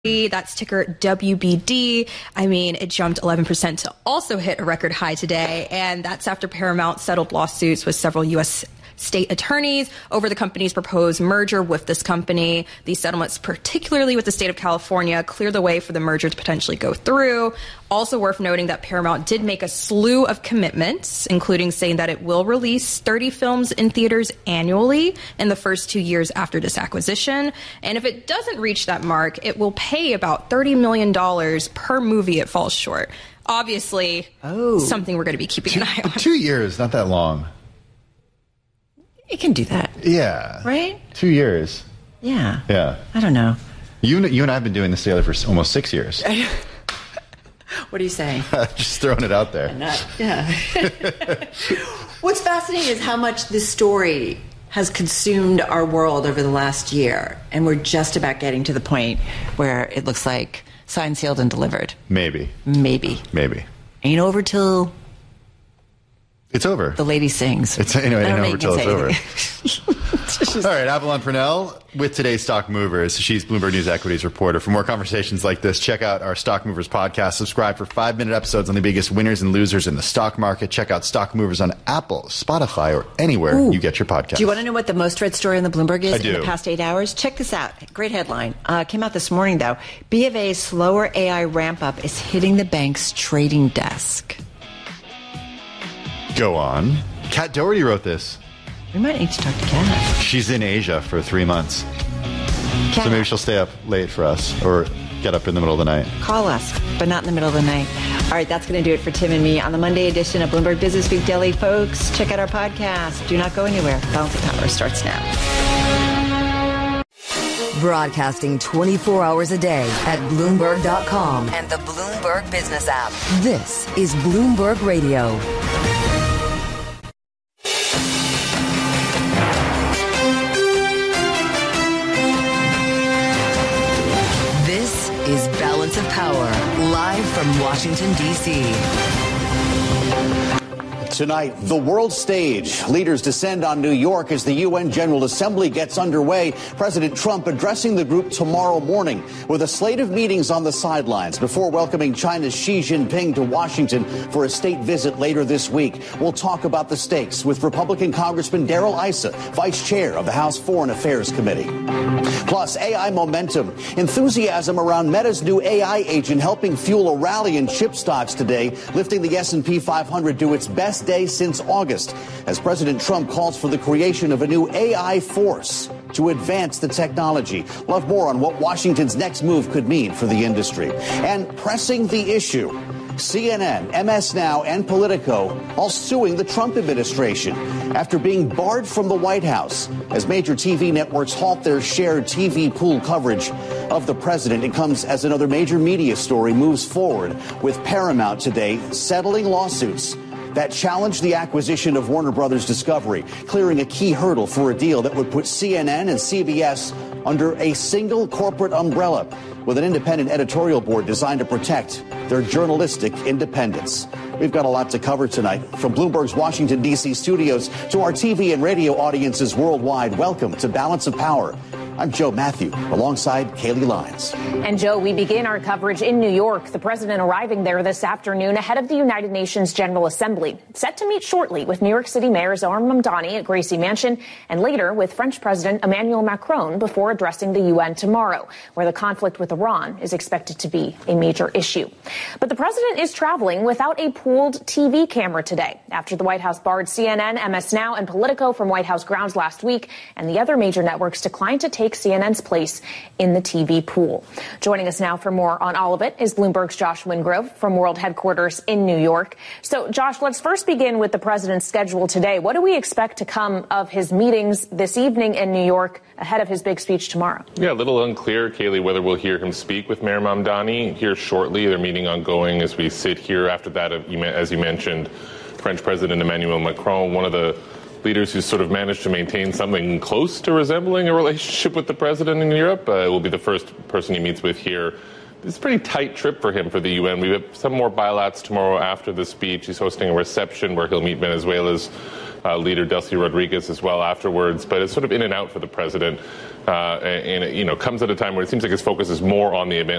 That's ticker WBD. I mean, it jumped 11% to also hit a record high today. And that's after Paramount settled lawsuits with several U.S. state attorneys over the company's proposed merger with this company. These settlements, particularly with the state of California, clear the way for the merger to potentially go through. Also worth noting that Paramount did make a slew of commitments, including saying that it will release 30 films in theaters annually in the first 2 years after this acquisition. And if it doesn't reach that mark, it will pay about $30 million per movie it falls short. Obviously, something we're going to be keeping an eye on. 2 years, not that long. You can do that. Yeah. Right? 2 years. Yeah. Yeah. I don't know. You and I have been doing this together for almost 6 years. What are you saying? Just throwing it out there. Yeah. What's fascinating is how much this story has consumed our world over the last year. And we're just about getting to the point where it looks like signed, sealed, and delivered. Maybe. Ain't over till... It's over. The lady sings. It ain't over till it's over. All right, Avalon Purnell with today's Stock Movers. She's Bloomberg News Equities reporter. For more conversations like this, check out our Stock Movers podcast. Subscribe for 5-minute episodes on the biggest winners and losers in the stock market. Check out Stock Movers on Apple, Spotify, or anywhere you get your podcast. Do you want to know what the most read story on the Bloomberg is in the past 8 hours? Check this out. Great headline. Came out this morning, though. B of A's slower AI ramp-up is hitting the bank's trading desk. Go on. Kat Doherty wrote this. We might need to talk to Kat. She's in Asia for 3 months. Kat. So maybe she'll stay up late for us or get up in the middle of the night. Call us, but not in the middle of the night. All right, that's going to do it for Tim and me on the Monday edition of Bloomberg Business Week Daily. Folks, check out our podcast. Do not go anywhere. Balance of Power starts now. Broadcasting 24 hours a day at Bloomberg.com and the Bloomberg Business app. This is Bloomberg Radio. This is Balance of Power, live from Washington, D.C. Tonight, the world stage. Leaders descend on New York as the UN General Assembly gets underway. President Trump addressing the group tomorrow morning with a slate of meetings on the sidelines before welcoming China's Xi Jinping to Washington for a state visit later this week. We'll talk about the stakes with Republican Congressman Darrell Issa, vice chair of the House Foreign Affairs Committee. Plus, AI momentum. Enthusiasm around Meta's new AI agent helping fuel a rally in chip stocks today, lifting the S&P 500 to its best day since August, as President Trump calls for the creation of a new AI force to advance the technology. We'll have more on what Washington's next move could mean for the industry. And pressing the issue, CNN, MS Now, and Politico all suing the Trump administration after being barred from the White House as major TV networks halt their shared TV pool coverage of the president. It comes as another major media story moves forward, with Paramount today settling lawsuits that challenged the acquisition of Warner Brothers Discovery, clearing a key hurdle for a deal that would put CNN and CBS under a single corporate umbrella with an independent editorial board designed to protect their journalistic independence. We've got a lot to cover tonight. From Bloomberg's Washington, D.C. studios to our TV and radio audiences worldwide, welcome to Balance of Power. I'm Joe Matthew, alongside Kaylee Lyons. And Joe, we begin our coverage in New York. The president arriving there this afternoon ahead of the United Nations General Assembly, set to meet shortly with New York City Mayor Zohar Mamdani at Gracie Mansion, and later with French President Emmanuel Macron before addressing the UN tomorrow, where the conflict with Iran is expected to be a major issue. But the president is traveling without a pooled TV camera today, after the White House barred CNN, MS Now, and Politico from White House grounds last week, and the other major networks declined to take CNN's place in the TV pool. Joining us now for more on all of it is Bloomberg's Josh Wingrove from World Headquarters in New York. So, Josh, let's first begin with the president's schedule today. What do we expect to come of his meetings this evening in New York ahead of his big speech tomorrow? Yeah, a little unclear, Kaylee, whether we'll hear him speak with Mayor Mamdani here shortly. Their meeting ongoing as we sit here. After that, as you mentioned, French President Emmanuel Macron, one of the leaders who's sort of managed to maintain something close to resembling a relationship with the president in Europe, will be the first person he meets with here. It's a pretty tight trip for him for the UN. We have some more bilats tomorrow after the speech. He's hosting a reception where he'll meet Venezuela's leader Delcy Rodriguez as well afterwards. But it's sort of in and out for the president, and it, comes at a time where it seems like his focus is more on the event